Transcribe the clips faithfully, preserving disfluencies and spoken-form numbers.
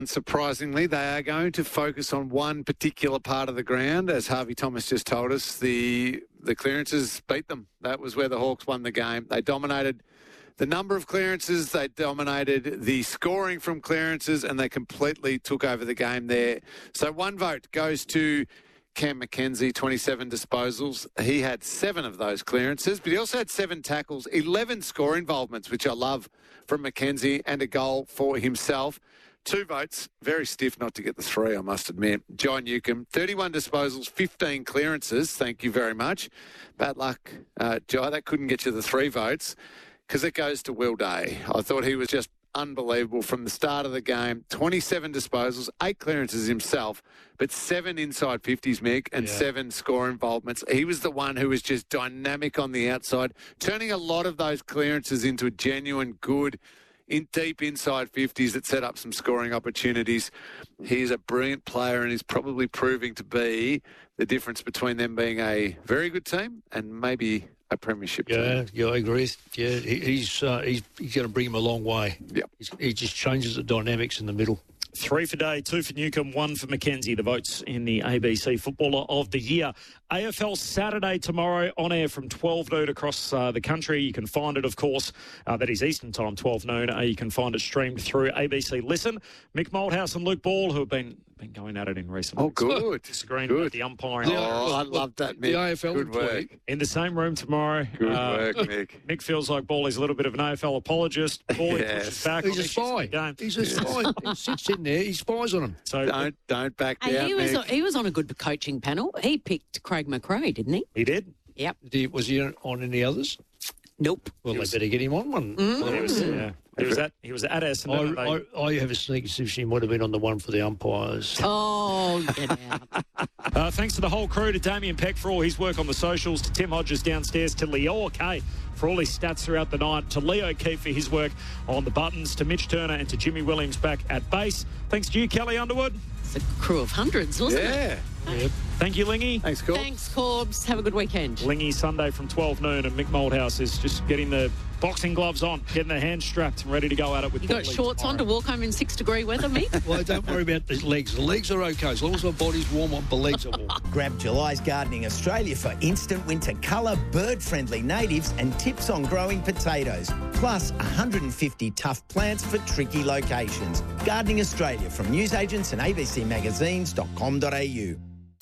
Surprisingly, they are going to focus on one particular part of the ground. As Harvey Thomas just told us, the the clearances beat them. That was where the Hawks won the game. They dominated the number of clearances, they dominated the scoring from clearances, and they completely took over the game there. So one vote goes to Cam Mackenzie, twenty-seven disposals. He had seven of those clearances, but he also had seven tackles, eleven score involvements, which I love from Mackenzie, and a goal for himself. Two votes, very stiff not to get the three, I must admit. John Newcomb, thirty-one disposals, fifteen clearances. Thank you very much. Bad luck, uh, Jai. That couldn't get you the three votes because it goes to Will Day. I thought he was just unbelievable from the start of the game. twenty-seven disposals, eight clearances himself, but seven inside fifties, Mick, and yeah. seven score involvements. He was the one who was just dynamic on the outside, turning a lot of those clearances into a genuine good in deep inside fifties that set up some scoring opportunities. He's a brilliant player and is probably proving to be the difference between them being a very good team and maybe a premiership yeah, team. Yeah, I agree. Yeah, he, he's uh, he's he's going to bring him a long way. Yep. He's, he just changes the dynamics in the middle. Three for Day, two for Newcomb, one for Mackenzie, the votes in the A B C Footballer of the Year. A F L Saturday tomorrow, on air from twelve noon across uh, the country. You can find it, of course, uh, that is Eastern Time, twelve noon. Uh, you can find it streamed through A B C Listen. Mick Moldhouse and Luke Ball, who have been been going at it in recent Oh, weeks. good. Disagreeing good. with the umpiring. Oh, I love that, Mick. The A F L good work. In the same room tomorrow. Good uh, work, Mick. Mick feels like Ball is a little bit of an A F L apologist. Ball Yes. pushes back. He's on a spy. game. He's a spy. He sits in there. He spies on him. So Don't don't back Hey, down, he was Mick. he was on a good coaching panel. He picked Craig McRae, didn't he? he did. Yep. Did he, was he on any others? Nope. Well, He they was- better get him on one. He was, yeah. He was at he was at Essendon. I, I, I have a sneaky suspicion he might have been on the one for the umpires. Oh, get out. Uh, thanks to the whole crew, to Damien Peck for all his work on the socials, to Tim Hodges downstairs, to Leo Kay for all his stats throughout the night, to Leo Key for his work on the buttons, to Mitch Turner and to Jimmy Williams back at base. Thanks to you, Kelly Underwood. It's a crew of hundreds, wasn't it? Yeah. Yep. Thank you, Lingy. Thanks, Cool. Thanks, Corbs. Have a good weekend. Lingy Sunday from twelve noon, and Mick Moldhouse is just getting the boxing gloves on, getting the hands strapped and ready to go at it with You got Buttley shorts tomorrow. on to walk home in six degree weather, Mick? Well, don't worry about the legs. The legs are okay. As long as my body's warm, the legs are warm. Grab July's Gardening Australia for instant winter colour, bird-friendly natives and tips on growing potatoes. Plus one hundred fifty tough plants for tricky locations. Gardening Australia from newsagents and a b c magazines dot com dot a u.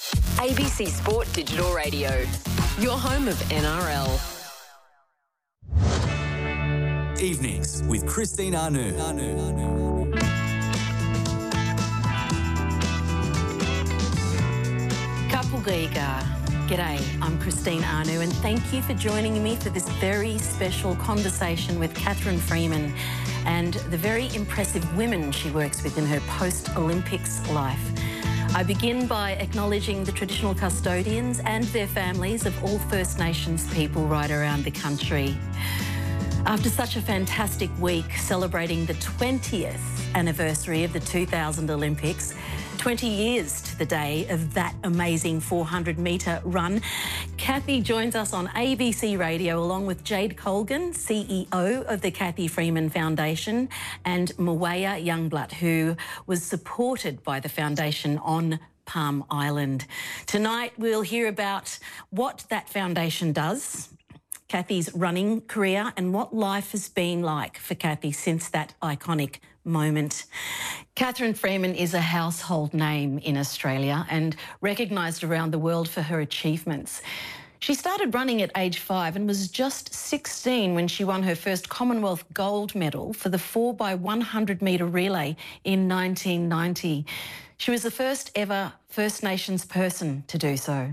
A B C Sport Digital Radio, your home of N R L. Evenings with Christine Anu. Kapulgiga. G'day, I'm Christine Anu and thank you for joining me for this very special conversation with Catherine Freeman and the very impressive women she works with in her post-Olympics life. I begin by acknowledging the traditional custodians and their families of all First Nations people right around the country. After such a fantastic week celebrating the twentieth anniversary of the two thousand Olympics, twenty years to the day of that amazing four hundred metre run, Kathy joins us on A B C Radio along with Jade Colgan, C E O of the Cathy Freeman Foundation, and Mwaya Youngblood, who was supported by the foundation on Palm Island. Tonight we'll hear about what that foundation does, Cathy's running career and what life has been like for Cathy since that iconic moment. Catherine Freeman is a household name in Australia and recognised around the world for her achievements. She started running at age five and was just sixteen when she won her first Commonwealth gold medal for the four by one hundred metre relay in nineteen ninety. She was the first ever First Nations person to do so.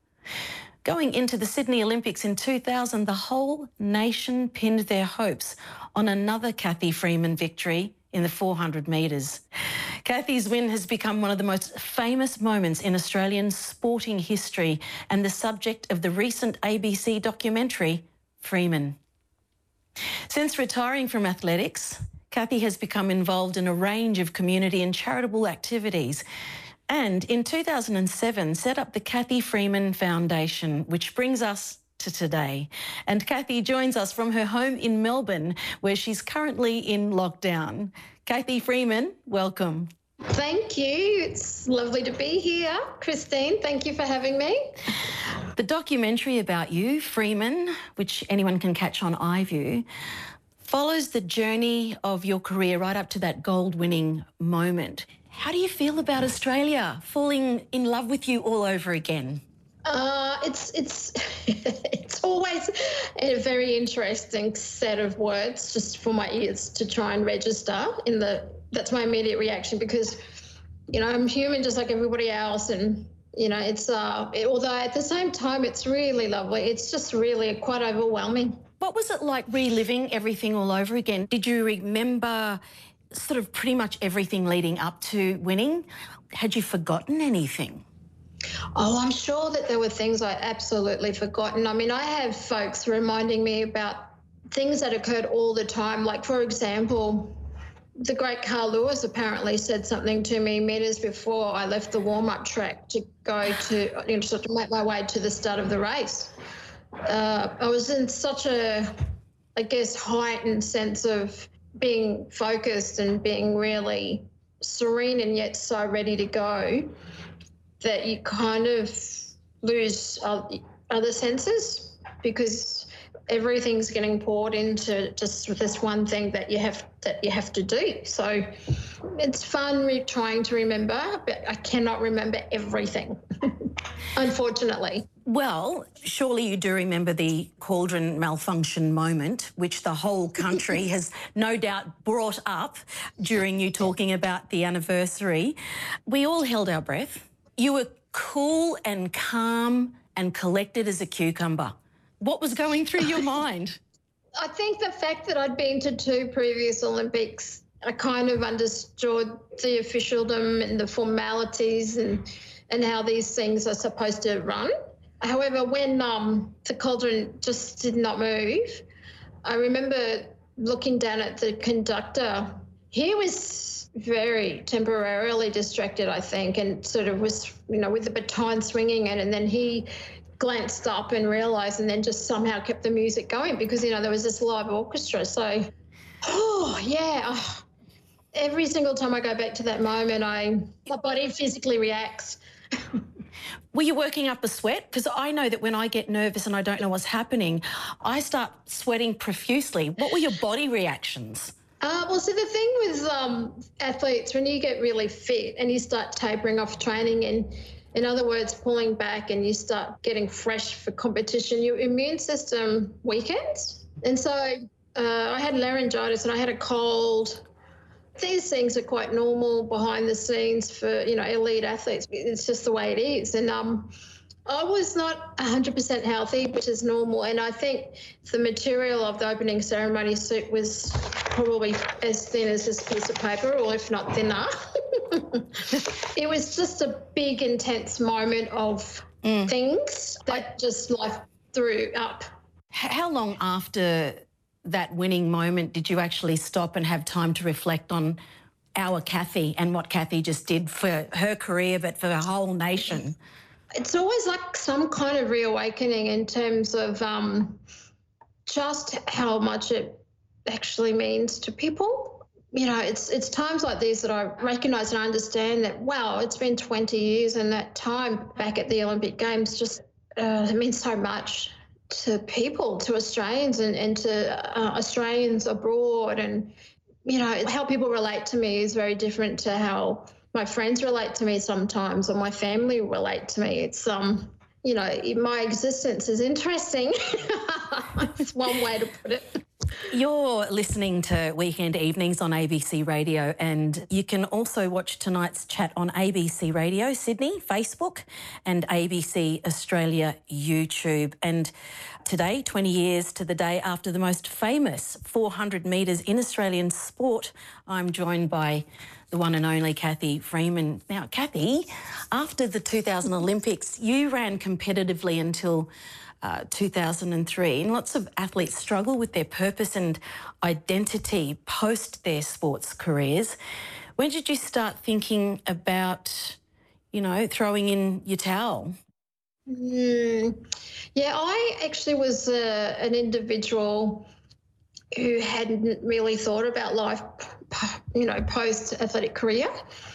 Going into the Sydney Olympics in two thousand, the whole nation pinned their hopes on another Cathy Freeman victory in the four hundred metres. Cathy's win has become one of the most famous moments in Australian sporting history and the subject of the recent A B C documentary, Freeman. Since retiring from athletics, Cathy has become involved in a range of community and charitable activities, and in two thousand seven set up the Cathy Freeman Foundation, which brings us to today. And Cathy joins us from her home in Melbourne, where she's currently in lockdown. Cathy Freeman, welcome. Thank you. It's lovely to be here. Christine, thank you for having me. The documentary about you, Freeman, which anyone can catch on iView, follows the journey of your career right up to that gold-winning moment. How do you feel about Australia falling in love with you all over again? Uh, it's it's it's always a very interesting set of words just for my ears to try and register in the. That's my immediate reaction because, you know, I'm human just like everybody else, and you know, it's uh, it, although at the same time it's really lovely. It's just really quite overwhelming. What was it like reliving everything all over again? Did you remember sort of pretty much everything leading up to winning? Had you forgotten anything? Oh, I'm sure that there were things I'd absolutely forgotten. I mean, I have folks reminding me about things that occurred all the time. Like, for example, the great Carl Lewis apparently said something to me metres before I left the warm-up track to go to, you know, sort of make my way to the start of the race. Uh, I was in such a, I guess, heightened sense of being focused and being really serene and yet so ready to go that you kind of lose other senses because everything's getting poured into just this one thing that you have that you have to do. So it's fun re- trying to remember, but I cannot remember everything, unfortunately. Well, surely you do remember the cauldron malfunction moment, which the whole country has no doubt brought up during you talking about the anniversary. We all held our breath. You were cool and calm and collected as a cucumber. What was going through your mind? I think the fact that I'd been to two previous Olympics, I kind of understood the officialdom and the formalities and, and how these things are supposed to run. However, when um, the cauldron just did not move, I remember looking down at the conductor. He was very temporarily distracted, I think, and sort of was, you know, with the baton swinging it, and then he glanced up and realised and then just somehow kept the music going because, you know, there was this live orchestra. So, oh, yeah, every single time I go back to that moment, I my body physically reacts. Were you working up a sweat? Because I know that when I get nervous and I don't know what's happening, I start sweating profusely. What were your body reactions? Uh, well, see, the thing with um, athletes, when you get really fit and you start tapering off training and, in other words, pulling back and you start getting fresh for competition, your immune system weakens. And so uh, I had laryngitis and I had a cold. These things are quite normal behind the scenes for, you know, elite athletes. It's just the way it is. And um, I was not one hundred percent healthy, which is normal. And I think the material of the opening ceremony suit was probably as thin as this piece of paper, or if not thinner. It was just a big, intense moment of mm. things that just life threw up. How long after that winning moment did you actually stop and have time to reflect on our Kathy and what Kathy just did for her career, but for the whole nation? It's always like some kind of reawakening in terms of um, just how much it actually means to people. You know, it's it's times like these that I recognise and understand that, wow, it's been twenty years and that time back at the Olympic Games just uh, it means so much to people, to Australians and, and to uh, Australians abroad. And, you know, how people relate to me is very different to how my friends relate to me sometimes, or my family relate to me. It's, um, you know, my existence is interesting. It's one way to put it. You're listening to Weekend Evenings on A B C Radio, and you can also watch tonight's chat on A B C Radio Sydney, Facebook, and A B C Australia YouTube. And today, twenty years to the day after the most famous four hundred metres in Australian sport, I'm joined by the one and only Cathy Freeman. Now, Cathy, after the two thousand Olympics, you ran competitively until Uh, two thousand three, and lots of athletes struggle with their purpose and identity post their sports careers. When did you start thinking about, you know, throwing in your towel? Mm, yeah, I actually was uh, an individual who hadn't really thought about life, you know, post-athletic career.